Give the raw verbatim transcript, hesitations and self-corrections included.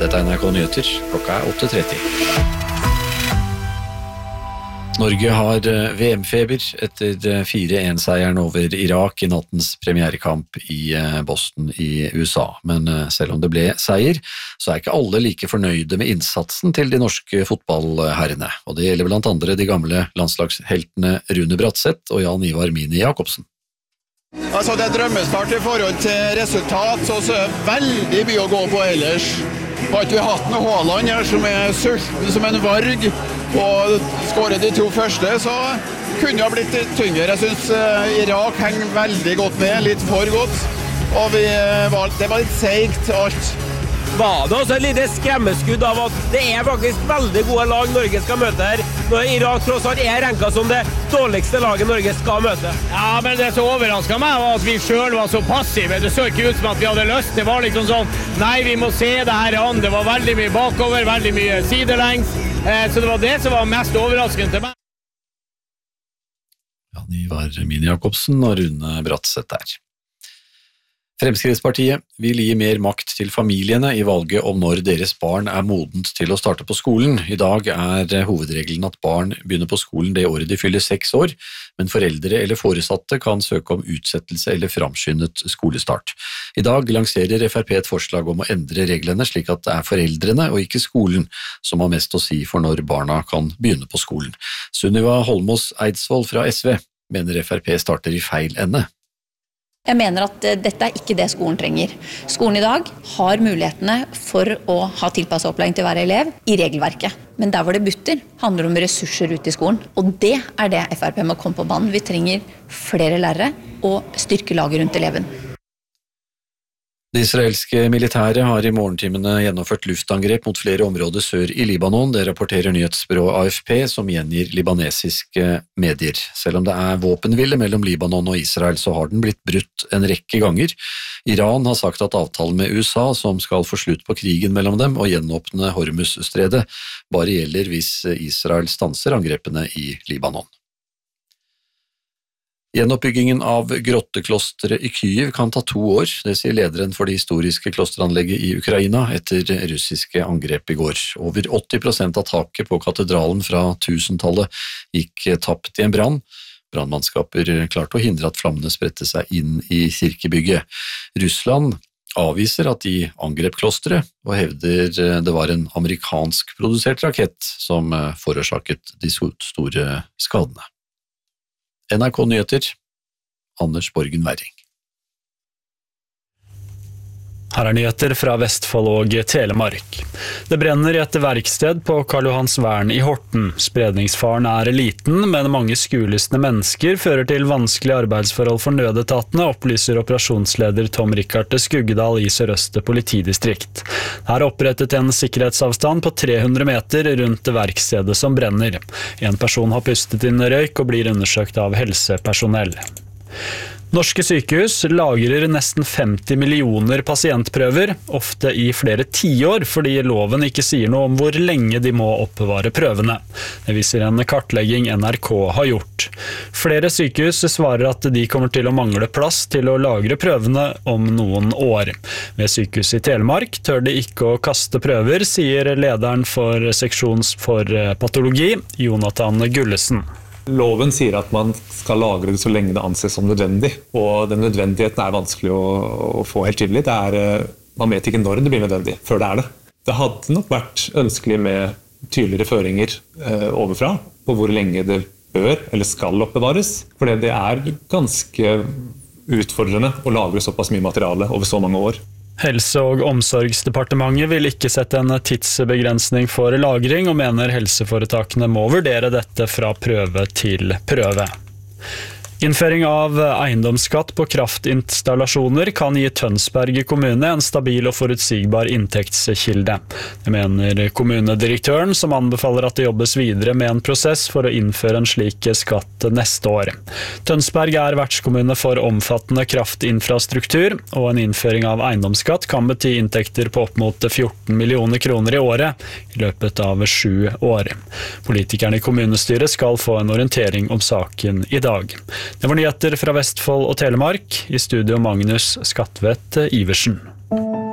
Dette er N R K Nyheter, klokka er åtte tretti. Norge har V M-feber etter fire en-seieren over Irak i nattens premierekamp i Boston i U S A. Men selv om det ble seier, så er ikke alle like fornøyde med innsatsen til de norske fotballherrene. Og det gjelder blant andre de gamle landslagsheltene Rune Bratseth og Jan Ivar Mini Jakobsen. Altså det er drømmestart i forhold til resultat, så er det veldig mye å gå på ellers. Har ikke vi hatt noe Haaland her som er sulten som en varg, og skåret de to første, så kunne det ha blitt tyngre. Jeg synes Irak henger veldig godt med, litt for godt, og vi var, det var litt seigt alt. Var det også et lite skremmeskudd av at det er faktisk veldig gode lag Norge skal møte her, når Irak tross alt er renket som det dårligste laget Norge skal møte. Ja, men det som overrasket meg var at vi selv var så passive. Det så ikke ut som at vi hadde lyst. Det var liksom sånn, nei, vi må se det her an. Det var veldig mye bakover, veldig mye sidelengs. Så det var det som var mest overraskende til meg. Jan Ivar Mini Jakobsen og Rune Bratseth der. Fremskrittspartiet vil gi mer makt til familiene i valget om når deres barn er modent til å starte på skolen. I dag er hovedregelen at barn begynner på skolen det året de fyller seks år, men foreldre eller foresatte kan søke om utsettelse eller framskyndet skolestart. I dag lanserer F R P et forslag om å endre reglene slik at det er foreldrene og ikke skolen som har mest å si for når barna kan begynne på skolen. Sunniva Holmås Eidsvoll fra S V mener F R P starter i feil ende. Jeg mener at dette er ikke det skolen trenger. Skolen i dag har mulighetene for å ha tilpasset opplæring til hver elev i regelverket. Men der hvor det butter, handler det om ressurser ute i skolen. Og det er det F R P må komme på banen. Vi trenger flere lærere og styrke laget rundt eleven. Det israelske militæret har i morgentimene gjennomført luftangrep mot flere områder sør i Libanon. Det rapporterer nyhetsbyrået A F P, som gjengir libanesiske medier. Selv om det er våpenhvile mellom Libanon og Israel, så har den blitt brutt en rekke ganger. Iran har sagt at avtalen med U S A, som skal få slutt på krigen mellom dem og gjenåpne Hormuz-stredet, bare gjelder hvis Israel stanser angrepene i Libanon. Gjenoppbyggingen av grotteklosteret i Kyiv kan ta to år, det sier lederen for det historiske klosteranlegget i Ukraina etter russiske angrep i går. Over åtti prosent av taket på katedralen fra tusentallet gikk tapt i en brann. Brannmannskaper klarte å hindre at flammene spredte seg inn i kirkebygget. Russland avviser at de angrep klosteret, og hevder det var en amerikansk produsert rakett som forårsaket de store skadene. N R K Nyheter, Anders Borgen Werring. Her er nyheter fra Vestfold og Telemark. Det brenner i et verksted på Karl Johans Vern i Horten. Spredningsfaren er liten, men mange skuelystne mennesker fører til vanskelige arbeidsforhold for nødetatene, opplyser operasjonsleder Tom Rikard Skuggedal i Sør-Øst politidistrikt. Her er opprettet en sikkerhetsavstand på tre hundre meter rundt verkstedet som brenner. En person har pustet inn røyk og blir undersøkt av helsepersonell. Norske sykehus lagrer nesten femti millioner pasientprøver, ofte i flere tiår, fordi loven ikke sier noe om hvor lenge de må oppbevare prøvene. Det viser en kartlegging N R K har gjort. Flere sykehus svarer at de kommer til å mangle plass til å lagre prøvene om noen år. Ved sykehuset i Telemark tør de ikke å kaste prøver, sier lederen for seksjon for patologi, Jonathan Gullesen. Loven sier at man skal lagre det så lenge det anses som nødvendig, og den nødvendigheten er vanskelig å, å få helt tydelig. Det er, man vet ikke når det blir nødvendig, før det er det. Det hadde nok vært ønskelig med tydeligere føringer eh, overfra på hvor lenge det bør eller skal oppbevares, for det er ganske utfordrende å lagre såpass mye materiale over så mange år. Helse- og omsorgsdepartementet vil ikke sette en tidsbegrensning for lagring og mener helseforetakene må vurdere dette fra prøve til prøve. Innføring av eiendomsskatt på kraftinstallasjoner kan gi Tønsberg kommune en stabil og forutsigbar inntektskilde. Det mener kommunedirektøren, som anbefaler at det jobbes videre med en prosess for å innføre en slik skatt neste år. Tønsberg er vertskommune for omfattende kraftinfrastruktur, og en innføring av eiendomsskatt kan bety inntekter på opp mot fjorten millioner kroner i året i løpet av sju år. Politikerne i kommunestyret skal få en orientering om saken i dag. Det var nyheter fra Vestfold og Telemark, i studio Magnus Skatvedt Iversen.